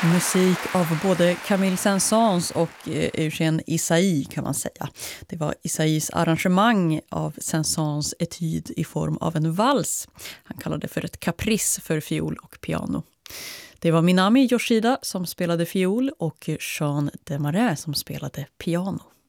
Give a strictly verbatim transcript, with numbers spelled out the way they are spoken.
Musik av både Camille Saint-Saëns och Eugène Ysaÿe kan man säga. Det var Ysaÿes arrangemang av Saint-Saëns etyd i form av en vals. Han kallade det för ett caprice för fiol och piano. Det var Minami Yoshida som spelade fiol och Jean Desmarais som spelade piano.